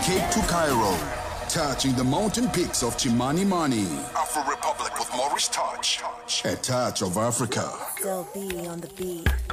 Cape to Cairo, touching the mountain peaks of Chimanimani. Afro Republic with Maurice Touch. A touch of Africa. Still be on the beat.